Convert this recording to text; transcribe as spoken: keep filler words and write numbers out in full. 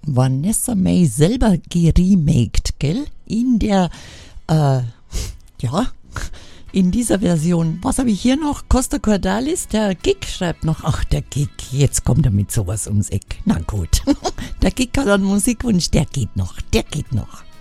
Vanessa May selber geremaked, gell? In der, äh, ja, in dieser Version. Was habe ich hier noch? Costa Cordalis, der Gig schreibt noch, ach, der Gig, jetzt kommt er mit sowas ums Eck. Na gut, der Gig hat einen Musikwunsch, der geht noch, der geht noch.